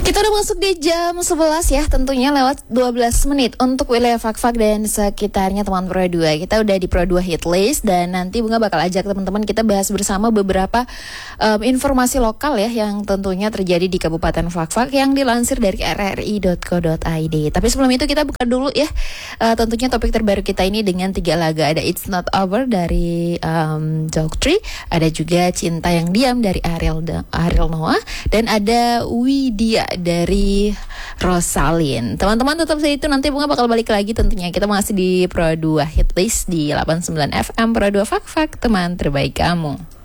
Kita udah masuk di jam 11 ya, tentunya lewat 12 menit untuk wilayah Fak-Fak dan sekitarnya teman Pro 2. Kita udah di Pro 2 Hit List dan nanti Bunga bakal ajak teman-teman kita bahas bersama beberapa informasi lokal ya yang tentunya terjadi di Kabupaten Fak-Fak yang dilansir dari rri.co.id. Tapi sebelum itu kita buka dulu ya tentunya topik terbaru kita ini dengan 3 laga. Ada It's Not Over dari Dogtree, ada juga Cinta Yang Diam dari Ariel Noah, dan ada Widya dari Rosalyn. Teman-teman tetap stay tune, nanti Bunga bakal balik lagi tentunya. Kita masih di Pro 2 Hit List di 89 FM Pro 2 Fak-Fak, teman terbaik kamu.